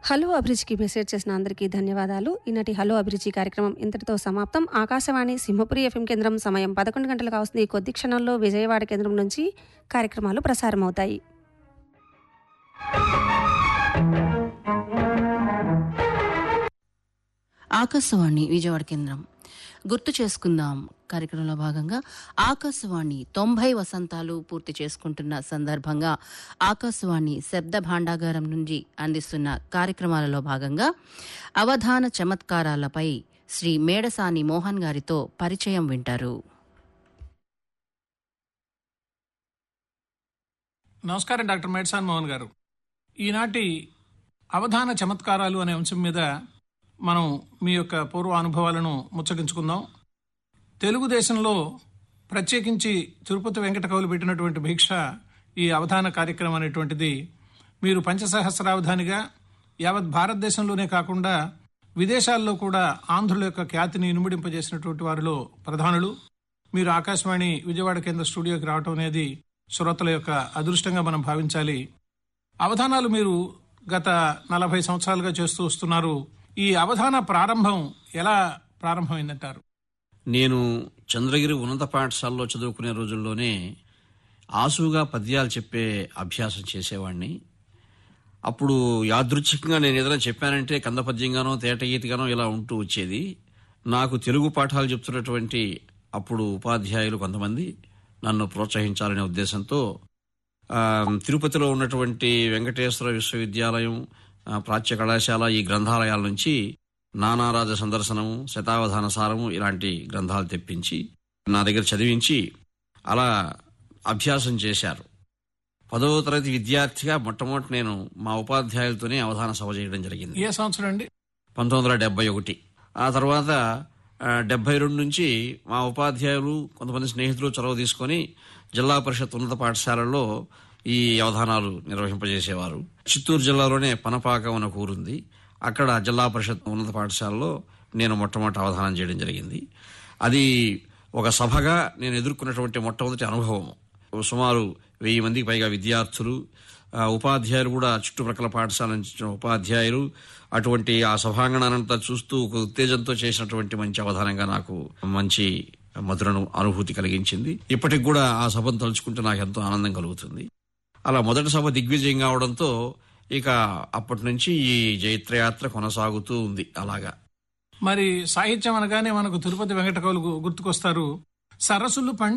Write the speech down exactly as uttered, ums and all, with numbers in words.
Hello అభిరుచికి message చేసిన అందరికీ ధన్యవాదాలు. ఈనాటి హలో అభిరుచి కార్యక్రమం ఇంతటితో సమాప్తం. ఆకాశవాణి సింహపురి ఎఫ్ఎం కేంద్రం సమయం పదకొండు గంటలకు వస్తుంది. కొద్ది క్షణంలో విజయవాడ కేంద్రం నుంచి కార్యక్రమాలు ప్రసారమవుతాయి. ఆకాశవాణి విజయవాడ కేంద్రం గుర్తు చేసుకుందాం కార్యక్రమంలో భాగంగా ఆకాశవాణి తొంభై వసంతాలు పూర్తి చేసుకుంటున్న సందర్భంగా ఆకాశవాణి శబ్ద భాండాగారం నుంచి అందిస్తున్న కార్యక్రమాలలో భాగంగా అవధాన చమత్కారాలపై శ్రీ మేడసాని మోహన్ గారితో పరిచయం వింటారు. నమస్కారం డాక్టర్ మేడసాని మోహన్ గారు. ఈనాటి అవధాన చమత్కారాలు అనే అంశం మీద మనం మీ యొక్క పూర్వ అనుభవాలను ముచ్చటించుకుందాం. తెలుగుదేశంలో ప్రత్యేకించి తిరుపతి వెంకట కవులు పెట్టినటువంటి భిక్ష ఈ అవధాన కార్యక్రమం అనేటువంటిది మీరు పంచసహస్రావధానిగా యావత్ భారతదేశంలోనే కాకుండా విదేశాల్లో కూడా ఆంధ్రుల యొక్క ఖ్యాతిని ఇనుమడింపజేసినటువంటి వారిలో ప్రధానులు. మీరు ఆకాశవాణి విజయవాడ కేంద్ర స్టూడియోకి రావటం అనేది శ్రోతల యొక్క అదృష్టంగా మనం భావించాలి. అవధానాలు మీరు గత నలభై సంవత్సరాలుగా చేస్తూ వస్తున్నారు. ఈ అవధాన ప్రారంభం ఎలా ప్రారంభమైందంటారు? నేను చంద్రగిరి ఉన్నత పాఠశాలలో చదువుకునే రోజుల్లోనే ఆసుగా పద్యాలు చెప్పే అభ్యాసం చేసేవాడిని. అప్పుడు యాదృచ్ఛికంగా నేను ఏదైనా చెప్పానంటే కంద పద్యంగానో తేటగీతిగానో ఇలా ఉంటూ వచ్చేది. నాకు తెలుగు పాఠాలు చెప్తున్నటువంటి అప్పుడు ఉపాధ్యాయులు కొంతమంది నన్ను ప్రోత్సహించాలనే ఉద్దేశంతో తిరుపతిలో ఉన్నటువంటి వెంకటేశ్వర విశ్వవిద్యాలయం, ప్రాచ్య కళాశాల ఈ గ్రంథాలయాల నుంచి నానారాజ సందర్శనము, శతావధాన సారము ఇలాంటి గ్రంథాలు తెప్పించి నా దగ్గర చదివించి అలా అభ్యాసం చేశారు. పదవ తరగతి విద్యార్థిగా మొట్టమొదటి నేను మా ఉపాధ్యాయులతోనే అవధాన సభ చేయడం జరిగింది. ఏ సంవత్సరం అండి? పంతొమ్మిది వందల డెబ్బై ఒకటి. ఆ తర్వాత డెబ్బై రెండు నుంచి మా ఉపాధ్యాయులు కొంతమంది స్నేహితులు చొరవ తీసుకొని జిల్లా పరిషత్ ఉన్నత పాఠశాలలో ఈ అవధానాలు నిర్వహింపజేసేవారు. చిత్తూరు జిల్లాలోనే పనపాకం అనే ఊరుంది. అక్కడ జిల్లా పరిషత్ ఉన్నత పాఠశాలలో నేను మొట్టమొదటి అవధానం చేయడం జరిగింది. అది ఒక సభగా నేను ఎదుర్కొన్నటువంటి మొట్టమొదటి అనుభవం. సుమారు వెయ్యి మందికి పైగా విద్యార్థులు, ఉపాధ్యాయులు కూడా చుట్టుప్రక్కల పాఠశాల నుంచి ఉపాధ్యాయులు, అటువంటి ఆ సభాంగణానంతా చూస్తూ ఒక ఉత్తేజంతో చేసినటువంటి మంచి అవధానంగా నాకు మంచి మధురను అనుభూతి కలిగించింది. ఇప్పటికి కూడా ఆ సభను తలుచుకుంటే నాకు ఎంతో ఆనందం కలుగుతుంది. అలా మొదటి సభ దిగ్విజయం కావడంతో ఇక అప్పటి నుంచి ఈ జైత్రయాత్ర కొనసాగుతూ ఉంది. అలాగా మరి సాహిత్యం అనగానే మనకు తిరుపతి వెంకట కవులు గుర్తుకొస్తారు. సరస్సులు పండి